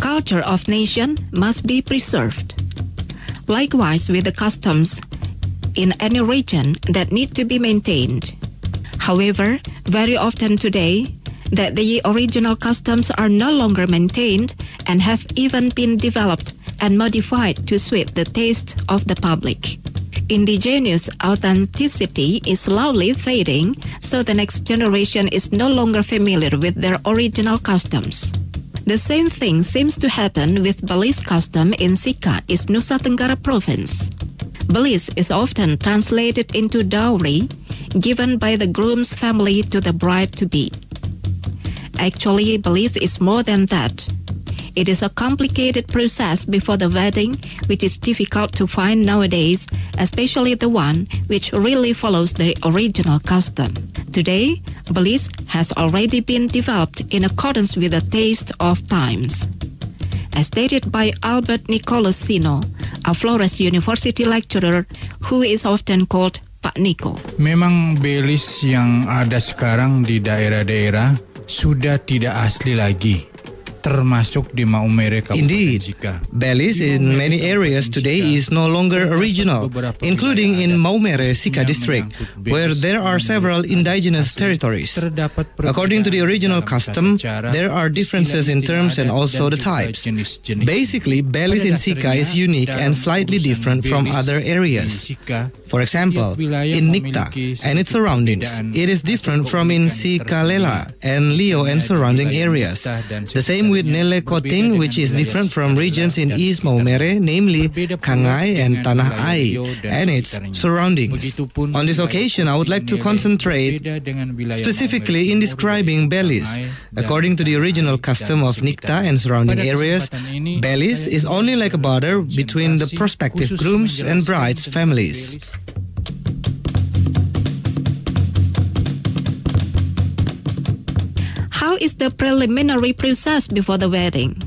culture of nation must be preserved. Likewise with the customs in any region that need to be maintained. However, very often today, that the original customs are no longer maintained and have even been developed and modified to suit the taste of the public. Indigenous authenticity is slowly fading, so the next generation is no longer familiar with their original customs. The same thing seems to happen with Belize custom in Sika, East Nusa Tenggara Province. Belize is often translated into dowry given by the groom's family to the bride-to-be. Actually, Belize is more than that. It is a complicated process before the wedding, which is difficult to find nowadays, especially the one which really follows the original custom. Today, Belize has already been developed in accordance with the taste of times. As stated by Albert Nicolosino, a Flores University lecturer who is often called Pak Nico. Memang Belize yang ada sekarang di daerah-daerah sudah tidak asli lagi, termasuk di Maumere Kabupaten Sika. Belize in many areas today is no longer original, including in Maumere Sika district, where there are several indigenous territories. According to the original custom, there are differences in terms and also the types. Basically, Belize in Sika is unique and slightly different from other areas. For example, in Nikta and its surroundings, it is different from in Sikalela and Leo and surrounding areas. The same with Nele Koting, which is different from regions in East Maumere, namely Kangai and Tanah Ai and its surroundings. On this occasion, I would like to concentrate specifically in describing Belize. According to the original custom of Nikta and surrounding areas, Belize is only like a border between the prospective grooms and brides' families. How is the preliminary process before the wedding?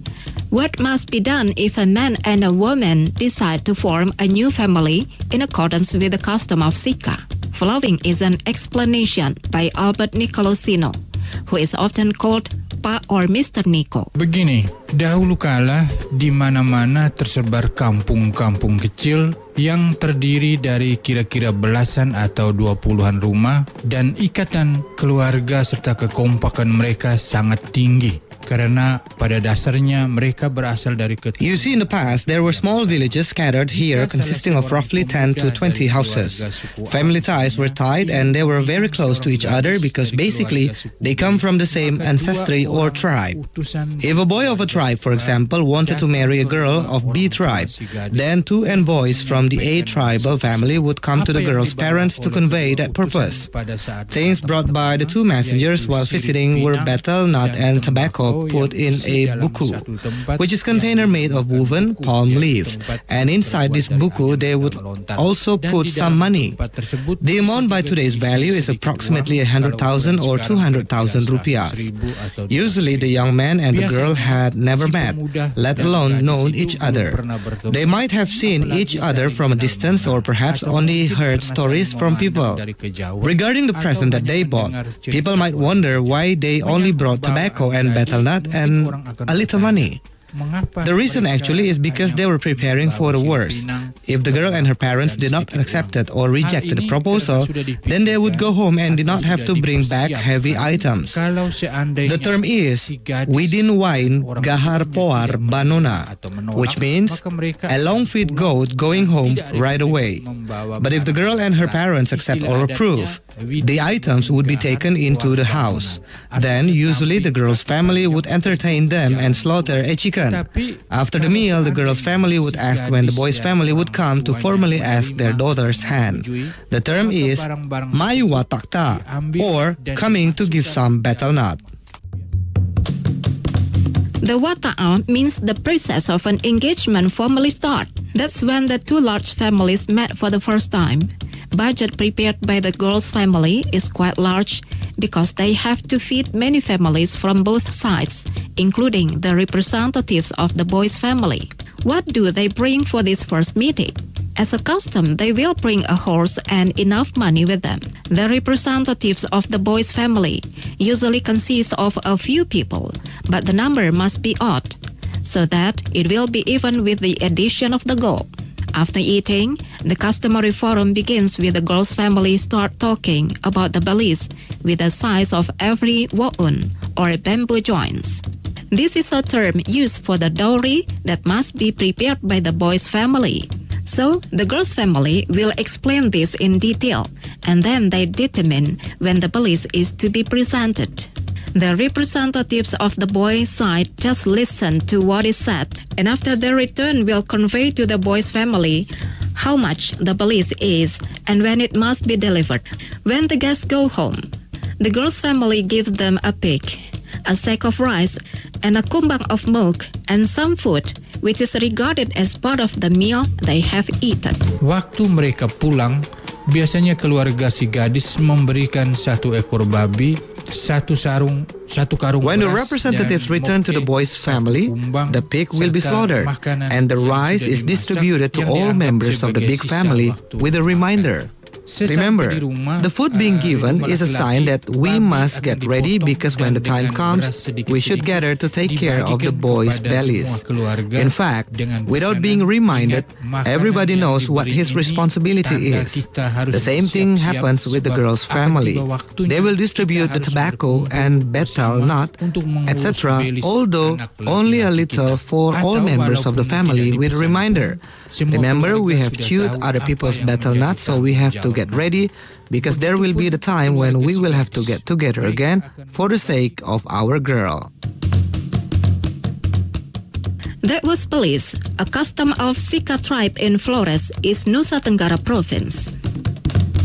What must be done if a man and a woman decide to form a new family in accordance with the custom of Sika? Following is an explanation by Albert Nicolosino, who is often called Pak or Mr. Nico. Begini, dahulu kala di mana-mana tersebar kampung-kampung kecil yang terdiri dari kira-kira belasan atau 20-an rumah, dan ikatan keluarga serta kekompakan mereka sangat tinggi. Karena pada dasarnya mereka berasal dari You see, in the past, there were small villages scattered here consisting of roughly 10 to 20 houses. Family ties were tied and they were very close to each other because basically they come from the same ancestry or tribe. If a boy of a tribe, for example, wanted to marry a girl of B tribe, then two envoys from the A tribal family would come to the girl's parents to convey that purpose. Things brought by the two messengers while visiting were betel nut and tobacco put in a buku, which is a container made of woven palm leaves, and inside this buku they would also put some money. The amount by today's value is approximately 100,000 or 200,000 rupiahs. Usually the young man and the girl had never met, let alone known each other. They might have seen each other from a distance or perhaps only heard stories from people. Regarding the present that they bought, people might wonder why they only brought tobacco and betel nut and a little money. The reason actually is because they were preparing for the worst. If the girl and her parents did not accept it or rejected the proposal, then they would go home and did not have to bring back heavy items. The term is Widin Wain Gahar Poar Banona, which means a long-feet goat going home right away. But if the girl and her parents accept or approve, the items would be taken into the house. Then usually the girl's family would entertain them and slaughter a chicken. After the meal, the girl's family would ask when the boy's family would come to formally ask their daughter's hand. The term is Mayuwa Takta, or coming to give some betel nut. The wata'a means the process of an engagement formally start. That's when the two large families met for the first time. Budget prepared by the girl's family is quite large because they have to feed many families from both sides, including the representatives of the boy's family. What do they bring for this first meeting? As a custom, they will bring a horse and enough money with them. The representatives of the boy's family usually consist of a few people, but the number must be odd. so that it will be even with the addition of the gold. After eating, the customary forum begins with the girl's family start talking about the balis with the size of every wa'un or bamboo joints. This is a term used for the dowry that must be prepared by the boy's family. So the girl's family will explain this in detail, and then they determine when the balis is to be presented. The representatives of the boy's side just listen to what is said, and after their return will convey to the boy's family how much the balis is and when it must be delivered. When the guests go home, the girl's family gives them a pig, a sack of rice, and a kumbang of milk and some food, which is regarded as part of the meal they have eaten. Waktu mereka pulang, biasanya keluarga si gadis memberikan 1 ekor babi, 1 karung When the beras, representatives dan return to the boy's family, the pig will be slaughtered, and the rice is distributed to all members of the big family with a reminder. Remember, the food being given is a sign that we must get ready because when the time comes, we should gather to take care of the boys' bellies. In fact, without being reminded, everybody knows what his responsibility is. The same thing happens with the girl's family. They will distribute the tobacco and betel nut, etc., although only a little for all members of the family with a reminder. Remember, we have chewed other people's betel nuts, so we have to get ready because there will be the time when we will have to get together again for the sake of our girl. That was balis, a custom of Sika tribe in Flores, East Nusa Tenggara Province.